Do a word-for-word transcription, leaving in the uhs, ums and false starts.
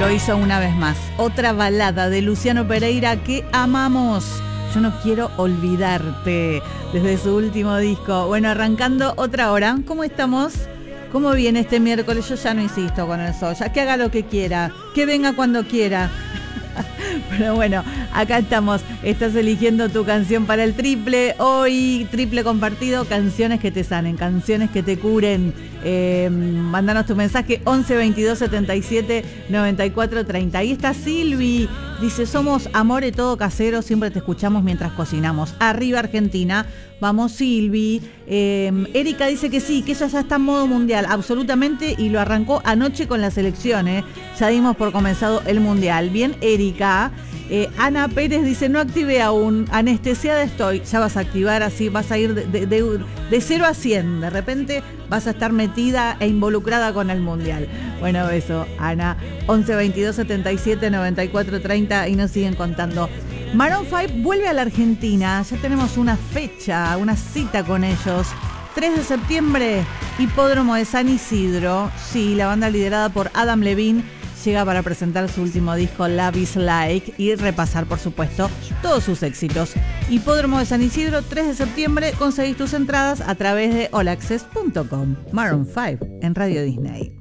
Lo hizo una vez más. Otra balada de Luciano Pereira que amamos. Yo no quiero olvidarte. Desde su último disco. Bueno, arrancando otra hora. ¿Cómo estamos? ¿Cómo viene este miércoles? Yo ya no insisto con el sol. Ya que haga lo que quiera. Que venga cuando quiera. Pero bueno, acá estamos. Estás eligiendo tu canción para el triple. Hoy, triple compartido. Canciones que te sanen, canciones que te curen. Eh, mándanos tu mensaje once veintidós setenta y siete noventa y cuatro treinta. Ahí está Silvi. Dice, somos Amore Todo Casero. Siempre te escuchamos mientras cocinamos. Arriba Argentina. Vamos Silvi. Eh, Erika dice que sí, que ella ya está en modo mundial. Absolutamente. Y lo arrancó anoche con la selección. ¿eh? Ya dimos por comenzado el mundial. Bien, Erika. Eh, Ana Pérez dice, no activé aún, anestesiada estoy. Ya vas a activar, así vas a ir de, de, de, de cero a cien. De repente vas a estar metida e involucrada con el mundial. Bueno, eso, Ana. once veintidós setenta y siete noventa y cuatro treinta y nos siguen contando. Maroon cinco vuelve a la Argentina. Ya tenemos una fecha, una cita con ellos. tres de septiembre, Hipódromo de San Isidro. Sí, la banda liderada por Adam Levine llega para presentar su último disco Love is Like y repasar, por supuesto, todos sus éxitos. Hipódromo de San Isidro, tres de septiembre. Conseguís tus entradas a través de all access punto com. Maroon cinco en Radio Disney.